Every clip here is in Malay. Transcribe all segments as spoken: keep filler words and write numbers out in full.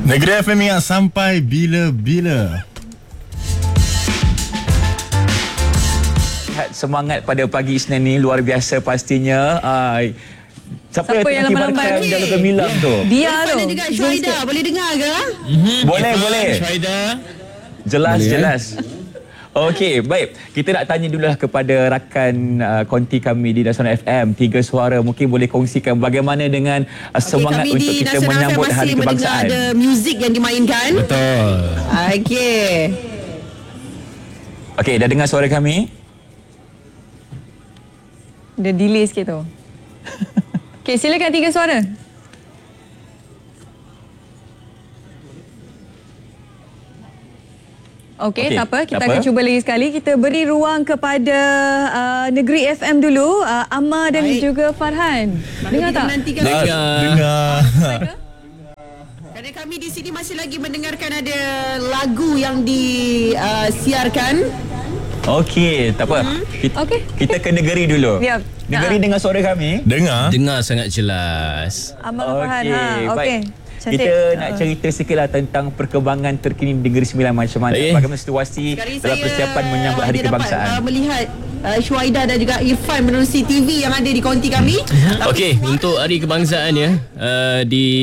Negeri F M yang sampai bila-bila. Semangat pada pagi Isnin ni luar biasa pastinya. Uh, Siapa, Siapa yang lambat-lambat Jalur Gemilang tu? Dia tu. Ada juga Syuaida, boleh dengar ke? Mm-hmm. Boleh, boleh. Syuaida. Jelas, boleh, jelas. Eh? Okey, baik. Kita nak tanya dululah kepada rakan uh, konti kami di Nasional F M, Tiga Suara. Mungkin boleh kongsikan bagaimana dengan uh, semangat okay, untuk kita menyambut Hari Kebangsaan. Ada muzik yang dimainkan. Betul. Okey. Okey, dah dengar suara kami? Dia delay sikit tu. Okey, silakan Tiga Suara. Okey, okay, tak apa. Kita tak akan apa. cuba lagi sekali. Kita beri ruang kepada uh, Negeri F M dulu. Uh, Amma dan Baik. juga Farhan. Maka dengar tak? Dengar. Dengar. Kerana kami di sini masih lagi mendengarkan ada lagu yang disiarkan. Uh, Okey, tak apa. Hmm. Kita, okay. kita ke negeri dulu. Yep. Negeri nah. dengar suara kami? Dengar. Dengar sangat jelas. Amma dan Farhan. Ha. Okey. Cantik. Kita uh. nak cerita sikitlah tentang perkembangan terkini di Negeri Sembilan macam mana. Eh. Bagaimana situasi Sekarang dalam persiapan menyambut Hari Kebangsaan. Dapat, uh, melihat uh, Syuaida dan juga Irfan menerusi T V yang ada di konti kami. Okey, untuk Hari Kebangsaan ya, uh,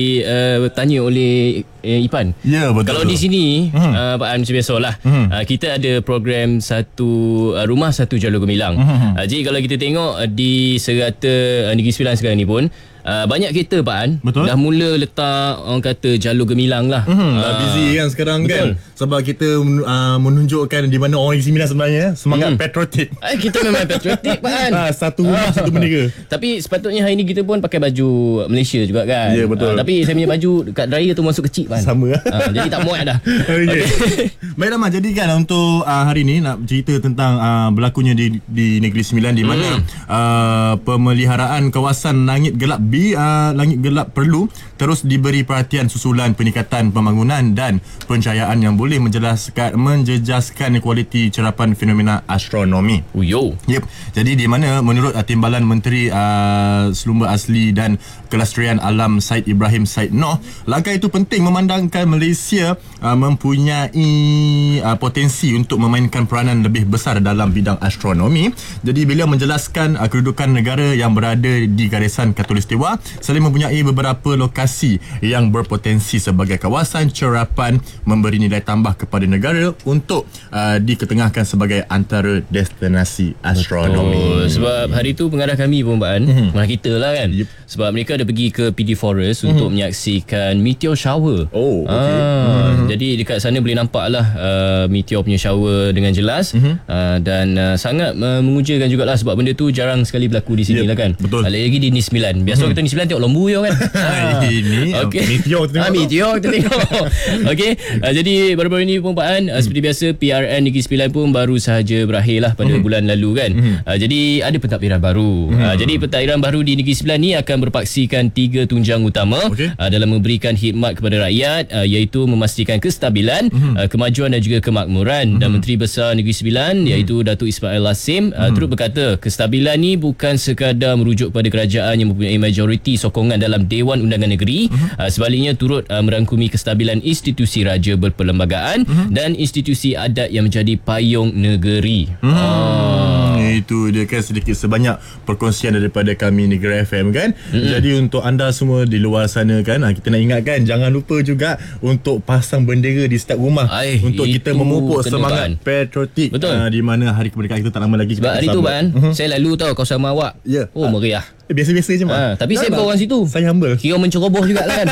ditanya uh, oleh uh, Ipan. Ya, betul. Kalau di sini, hmm. uh, Pak An macam biasalah. Hmm. Uh, kita ada program satu uh, rumah satu jalur gemilang. Hmm. Uh, jadi kalau kita tengok uh, di serata uh, Negeri Sembilan sekarang ni pun, Uh, banyak kereta Pak An Betul. dah mula letak orang kata jalur gemilang lah. Mm-hmm. Uh, busy kan sekarang. Betul. Kan sebab kita uh, menunjukkan di mana orang Negeri Sembilan sebenarnya semangat mm. patriotik. Eh, kita memang patriotik Pak An. uh, Satu rumah satu bendera. Tapi sepatutnya hari ni kita pun pakai baju Malaysia juga kan. Ya yeah, betul. uh, Tapi saya punya baju dekat dryer tu masuk kecil Pak An. Sama uh, Jadi tak muat dah. Okay. Okay. Baiklah Mak, jadi kan untuk uh, hari ni nak cerita tentang uh, berlakunya di, di Negeri Sembilan di mana mm. uh, pemeliharaan kawasan langit gelap B uh, langit gelap perlu terus diberi perhatian susulan peningkatan pembangunan dan pencahayaan yang boleh menjelaskan menjejaskan kualiti cerapan fenomena astronomi. Uyo. Yep. Jadi di mana menurut uh, Timbalan Menteri uh, Selumber Asli dan Kelestarian Alam Said Ibrahim Said Noh, langkah itu penting memandangkan Malaysia uh, mempunyai uh, potensi untuk memainkan peranan lebih besar dalam bidang astronomi. Jadi beliau menjelaskan uh, kedudukan negara yang berada di garisan Khatulistiwa selain mempunyai beberapa lokasi yang berpotensi sebagai kawasan cerapan memberi nilai tambah kepada negara untuk uh, diketengahkan sebagai antara destinasi astronomi. Betul. Sebab hari tu pengarah kami pun Pak An, mm-hmm. mana kita lah kan. Yep. Sebab mereka ada pergi ke P D Forest mm-hmm. untuk menyaksikan meteor shower. Oh, okay. Ah, mm-hmm. Jadi dekat sana boleh nampak lah uh, meteor punya shower dengan jelas. Mm-hmm. uh, dan uh, sangat uh, mengujakan jugalah sebab benda tu jarang sekali berlaku di sini yep. lah kan. Betul. Lagi-lagi di Negeri Sembilan. Biasa mm-hmm. kita Negeri Sembilan tengok lembu je kan. ah. Ini okay. meteor kita tengok. Ah, meteor kita tengok. Okey. Uh, jadi baru-baru ini pun Pak An, uh, seperti biasa P R N Negeri Sembilan pun baru sahaja berakhir lah pada mm-hmm. bulan lalu kan. Mm-hmm. Uh, jadi ada pentadbiran baru. Mm-hmm. Uh, jadi pentadbiran baru di Negeri Sembilan ni akan berpaksikan tiga tunjang utama okay. uh, dalam memberikan khidmat kepada rakyat, uh, iaitu memastikan kestabilan, mm-hmm. uh, kemajuan dan juga kemakmuran. Mm-hmm. Dan Menteri Besar Negeri Sembilan mm-hmm. iaitu Datuk Ismail Lassim uh, mm-hmm. turut berkata kestabilan ni bukan sekadar merujuk pada kerajaan yang mempunyai majoriti sokongan dalam Dewan Undangan Negeri, mm-hmm. uh, sebaliknya turut uh, merangkumi kestabilan institusi raja berperlembagaan mm-hmm. dan institusi adat yang menjadi payung negeri. Hmm. Oh. Itu dia kan sedikit sebanyak perkongsian daripada kami Negeri F M kan. Mm-hmm. Jadi untuk anda semua di luar sana kan, kita nak ingatkan jangan lupa juga untuk pasang bendera di setiap rumah. Ay, untuk kita memupuk semangat patriotik uh, di mana hari kemerdekaan kita tak lama lagi. Sebab hari tu Ban, uh-huh. saya lalu tau kawasan rumah awak. Yeah. Oh meriah. Biasa-biasa je Mak. Ha, tapi nah, saya bukan orang situ. Saya humble. Kira menceroboh jugalah kan.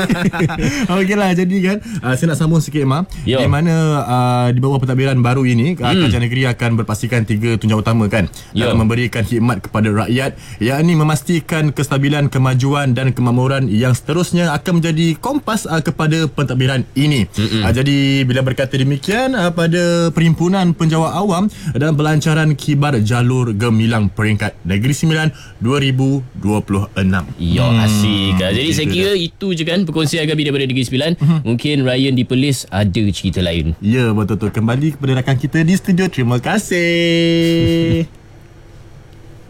Okeylah, jadi kan uh, saya nak sambung sikit Mak. Yo. Di mana uh, di bawah pentadbiran baru ini hmm. Kerajaan negeri akan berpastikan tiga tunjang utama kan Yo. dalam memberikan khidmat kepada rakyat, yakni memastikan kestabilan, kemajuan dan kemakmuran yang seterusnya akan menjadi kompas uh, kepada pentadbiran ini. Uh, jadi bila berkata demikian uh, pada Perhimpunan Penjawat Awam dan Pelancaran Kibar Jalur Gemilang peringkat Negeri Sembilan dua ribu dua puluh enam. Ya, asik. Hmm, Jadi saya kira dah. itu je kan perkongsian kami daripada Negeri Sembilan. Uh-huh. Mungkin Ryan di Perlis ada cerita lain. Ya, betul-betul. Kembali kepada rakan kita di studio. Terima kasih.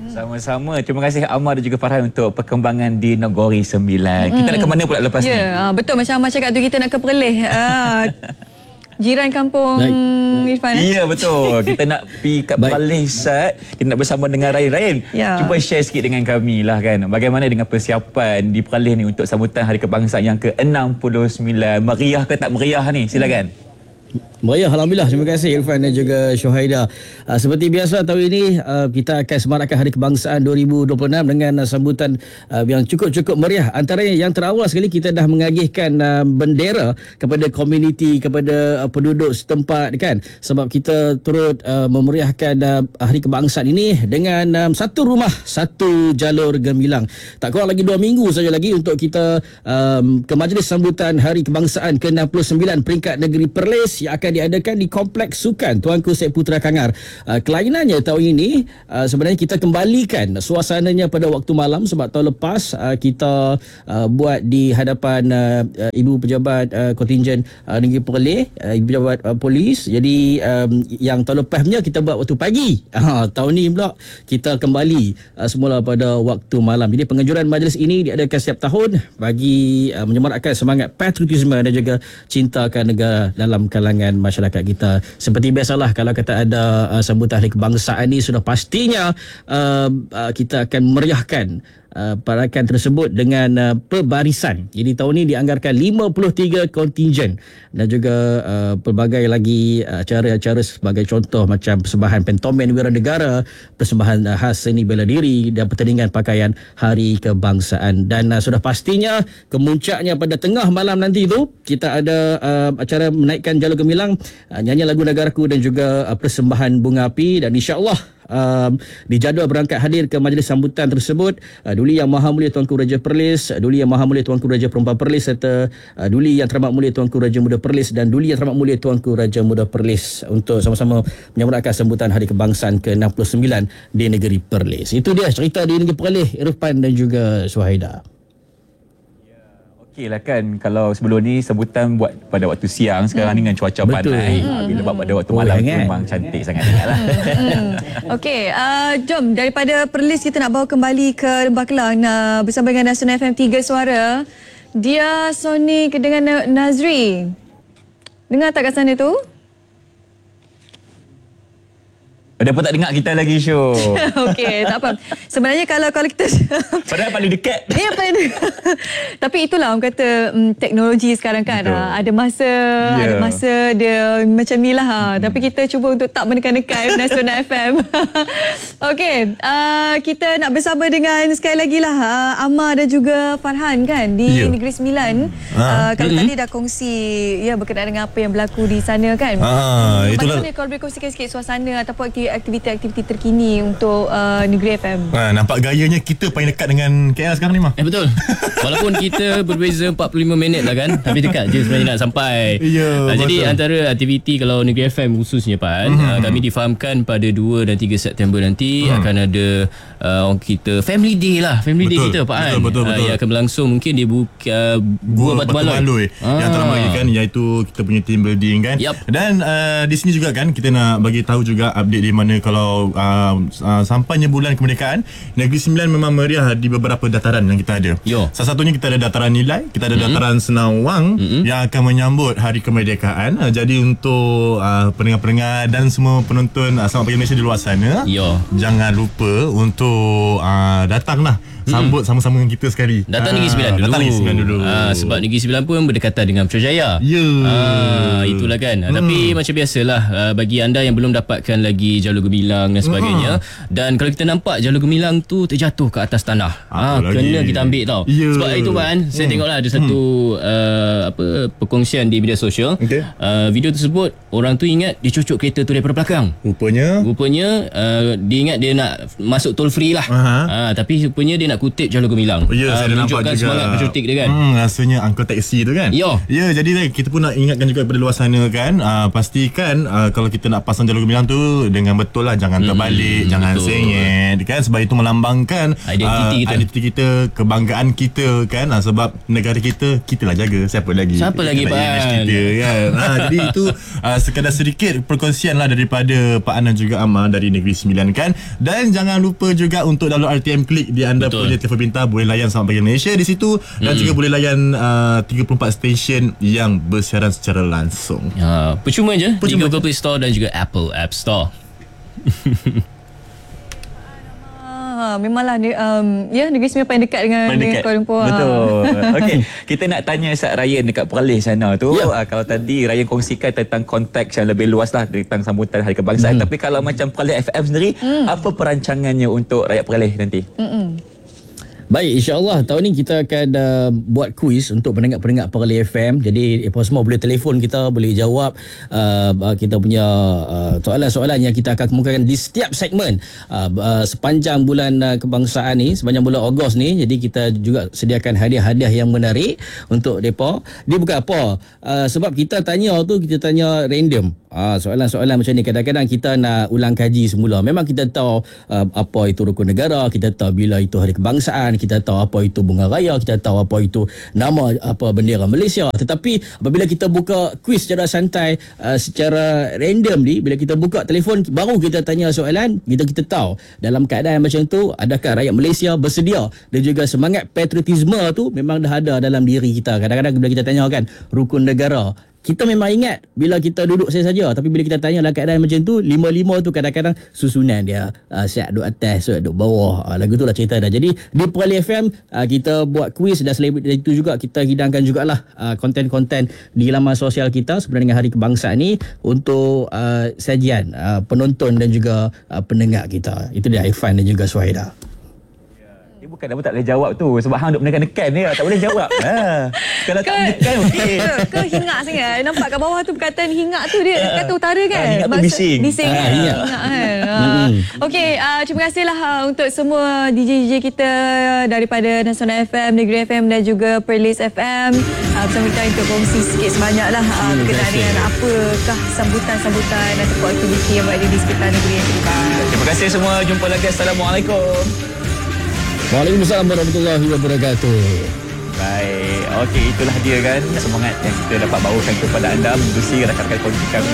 Sama-sama. Terima kasih Amar dan juga Farhan untuk perkembangan di Negeri Sembilan. Kita nak ke mana pula lepas Ya, ni? yeah, betul macam Amar cakap tu, kita nak ke Perlis. Ah, jiran kampung Irfan. Ya, betul. Kita nak pergi kat Perlis. Kita nak bersama dengan Rain. Rain, Ya. cuba share sikit dengan kami lah kan. Bagaimana dengan persiapan di Perlis ni untuk sambutan Hari Kebangsaan yang ke enam puluh sembilan. Meriah ke tak meriah ni? Silakan. Meriah, Alhamdulillah. Terima kasih Irfan dan juga Syuhaida. Uh, seperti biasa tahun ini uh, kita akan semarakkan Hari Kebangsaan dua ribu dua puluh enam dengan uh, sambutan uh, yang cukup-cukup meriah. Antaranya yang terawal sekali, kita dah mengagihkan uh, bendera kepada komuniti, kepada uh, penduduk setempat kan. Sebab kita turut uh, memeriahkan uh, Hari Kebangsaan ini dengan um, satu rumah, satu jalur gemilang. Tak kurang lagi dua minggu saja lagi untuk kita um, ke majlis sambutan Hari Kebangsaan ke enam puluh sembilan peringkat negeri Perlis yang akan diadakan di Kompleks Sukan Tuanku Syed Putra Kangar. Uh, kelainannya tahun ini uh, sebenarnya kita kembalikan suasananya pada waktu malam, sebab tahun lepas uh, kita uh, buat di hadapan uh, uh, Ibu Pejabat uh, Kontingen uh, Negeri Perlis, uh, Ibu Pejabat uh, Polis. Jadi um, yang tahun lepasnya kita buat waktu pagi. Uh, tahun ni pula kita kembali uh, semula pada waktu malam. Jadi penganjuran majlis ini diadakan setiap tahun bagi uh, menyemarakkan semangat patriotisme dan juga cintakan negara dalam kalangan masyarakat kita. Seperti biasalah, kalau kata ada uh, sambutan Hari Kebangsaan ni, sudah pastinya uh, uh, kita akan meriahkan Uh, parakan tersebut dengan uh, perbarisan. Jadi tahun ini dianggarkan lima puluh tiga kontingen dan juga uh, pelbagai lagi uh, acara-acara sebagai contoh macam persembahan pentomen wira negara, persembahan uh, khas seni bela diri dan pertandingan pakaian Hari Kebangsaan. Dan uh, sudah pastinya kemuncaknya pada tengah malam nanti itu kita ada uh, acara menaikkan jalur gemilang, uh, nyanyian lagu negaraku dan juga uh, persembahan bunga api. Dan insya-Allah Um, dijadual berangkat hadir ke majlis sambutan tersebut uh, Duli Yang Maha Mulia Tuanku Raja Perlis, Duli Yang Maha Mulia Tuanku Raja Perempuan Perlis, serta uh, Duli Yang Teramat Mulia Tuanku Raja Muda Perlis dan Duli Yang Teramat Mulia Tuanku Raja Muda Perlis untuk sama-sama menyambutkan sambutan Hari Kebangsaan ke enam puluh sembilan di negeri Perlis. Itu dia cerita di negeri Perlis, Irfan dan juga Suhaida. Okey lah kan, kalau sebelum ni sebutan buat pada waktu siang, sekarang hmm. ni dengan cuaca Betul. panas. Hmm. Bila buat pada waktu Oh, malam tu hangat. memang cantik sangat lah. Hmm. Okey, uh, jom daripada Perlis kita nak bawa kembali ke Lembah Kelang uh, bersama dengan Nasional F M tiga Suara. Dia Sonic dengan Nazri. Dengar tak kat sana tu? Dia pun tak dengar kita lagi, show. Okey, tak apa. Sebenarnya kalau kalau kita Padahal paling dekat. Ya, paling dekat. Tapi itulah orang kata um, teknologi sekarang kan. Uh, ada masa, Yeah. ada masa dia macam ni lah. Hmm. Tapi kita cuba untuk tak menekan-nekan Nasional F M. Okey, uh, kita nak bersama dengan sekali lagi lah uh, Amar dan juga Farhan kan di Yeah. Negeri Sembilan. Ah. Uh, kalau Mm-hmm. tadi dah kongsi ya berkenaan dengan apa yang berlaku di sana kan. Ah, itulah. Bagaimana kalau boleh kongsikan sikit suasana ataupun aktiviti-aktiviti terkini untuk uh, Negeri F M? Ha, nampak gayanya kita paling dekat dengan K L sekarang ni, Mah. Eh betul. Walaupun kita berbeza empat puluh lima minit lah kan, tapi dekat je sebenarnya nak sampai. Ya, uh, jadi betul. antara aktiviti kalau Negeri F M khususnya Pan, Mm-hmm. uh, kami difahamkan pada dua dan tiga September nanti mm. akan ada uh, orang kita Family Day lah, Family Day Betul, kita Pan. betul, betul, betul. Uh, yang akan berlangsung mungkin di buka, uh, Gua Batu Baloi. Baloi yang telah kan, iaitu kita punya team building kan. Yup. Dan uh, di sini juga kan kita nak bagi tahu juga update di mana kalau uh, uh, sampainya bulan kemerdekaan, Negeri Sembilan memang meriah di beberapa dataran yang kita ada. Yo. Salah satunya kita ada dataran Nilai, kita ada mm-hmm. dataran Senawang mm-hmm. yang akan menyambut Hari Kemerdekaan. Uh, jadi untuk uh, pendengar-pendengar dan semua penonton uh, Selamat Pagi Malaysia di luar sana, Yo. jangan lupa untuk uh, datanglah sambut hmm. sama-sama dengan kita sekali. Datang Ah, Negeri Sembilan dulu. Datang Negeri Sembilan dulu. Ah, sebab Negeri Sembilan pun berdekatan dengan Putrajaya. Ya. Ah, itulah kan. Hmm. Tapi macam biasalah, ah, bagi anda yang belum dapatkan lagi jalur gemilang dan sebagainya, hmm. dan kalau kita nampak jalur gemilang tu terjatuh ke atas tanah, ah, Apa kena lagi? kita ambil tau. Ya. Sebab itu kan, saya Hmm. tengoklah ada satu hmm. uh, apa perkongsian di media sosial. Okey. Uh, video tersebut orang tu ingat dia cucuk kereta tu daripada belakang. Rupanya Rupanya uh, dia ingat dia nak masuk toll free lah. Aha. Uh, tapi rupanya dia nak nak kutip Jalur Gemilang. Oh, ya, Ah, saya dah nampak menunjukkan juga semangat patriotik dia kan. Hmm, rasanya angkut taksi tu kan. Ya. Ya, jadi kan, kita pun nak ingatkan juga kepada luar sana kan, uh, pastikan uh, kalau kita nak pasang Jalur Gemilang tu dengan betul lah, jangan terbalik, Hmm, jangan betul. sengit kan, sebab itu melambangkan Identiti uh, kita. identiti kita, kebanggaan kita kan, uh, sebab negara kita kita lah jaga, siapa lagi Siapa lagi, Kita Pak image An? kita kan. Ha, jadi itu uh, sekadar sedikit perkongsian lah daripada Pak An dan juga Amal dari Negeri Sembilan kan. Dan jangan lupa juga untuk download R T M Click di anda Betul. punya telefon pintar, boleh layan Selamat Pagi Malaysia di situ dan juga boleh layan uh, tiga puluh empat stesen yang bersiaran secara langsung. Ha, percuma je Percuma di Google Play Store dan juga Apple App Store. Ah, memanglah ni, um, ya Negeri Sembilan paling dekat dengan, Paling dengan dekat. Kuala Lumpur. Betul. Okey, kita nak tanya Sat Ryan dekat Perlis sana tu. Ya. Uh, kalau tadi Ryan kongsikan tentang konteks yang lebih luas lah tentang sambutan Hari Kebangsaan. Hmm. Tapi kalau macam Perlis F M sendiri, apa perancangannya untuk rakyat Perlis nanti? Baik, insyaAllah tahun ni kita akan uh, buat kuis untuk pendengar-pendengar Perlis F M. Jadi mereka semua boleh telefon kita, boleh jawab uh, kita punya uh, soalan-soalan yang kita akan kemukakan di setiap segmen uh, uh, sepanjang bulan uh, kebangsaan ni, sepanjang bulan Ogos ni. Jadi kita juga sediakan hadiah-hadiah yang menarik untuk mereka. Dia bukan apa, uh, sebab kita tanya tu, kita tanya random. Uh, soalan-soalan macam ni kadang-kadang kita nak ulang kaji semula. Memang kita tahu uh, apa itu rukun negara, kita tahu bila itu hari kebangsaan, kita tahu apa itu bunga raya, kita tahu apa itu nama apa bendera Malaysia. Tetapi apabila kita buka kuis secara santai, uh, secara random ni, bila kita buka telefon baru kita tanya soalan, kita kita tahu dalam keadaan macam tu adakah rakyat Malaysia bersedia, dan juga semangat patriotisme tu memang dah ada dalam diri kita. Kadang-kadang bila kita tanya kan rukun negara, kita memang ingat bila kita duduk saya saja, tapi bila kita tanya dalam keadaan macam tu, lima-lima tu kadang-kadang susunan dia, uh, siap duduk atas, siap duduk bawah, uh, lagu tu lah cerita dah. Jadi di Perlis F M uh, kita buat kuis, dan selain itu juga kita hidangkan jugalah uh, konten-konten di laman sosial kita sebenarnya dengan Hari Kebangsaan ni untuk uh, sajian uh, penonton dan juga uh, pendengar kita. Itu dia Irfan dan juga Suhaida. Dia bukan apa tak boleh jawab tu sebab hang duk menekan-nekan dia, tak boleh jawab. Ha. Kalau tak menekan okey. Ke, ke hingak sangat. Nampak kat bawah tu perkataan hingak tu dia kata utara kan? Ah, hingak tu Maksud- bising. Bising Ah, kan? hingak. Hingak kan? Ah. Okey, uh, terima kasihlah uh, untuk semua D J D J kita daripada Nasional F M, Negeri F M dan juga Perlis F M uh, bersama kita untuk kongsi sikit sebanyak lah uh, berkenaan dengan apakah sambutan-sambutan ataupun aktiviti yang berada di sekitar negeri yang kita. Terima kasih semua. Jumpa lagi. Assalamualaikum. Waalaikumsalam warahmatullahi wabarakatuh. Baik. Okey, itulah dia kan semangat yang kita dapat bawakan kepada anda menerusi rakan-rakan konti kami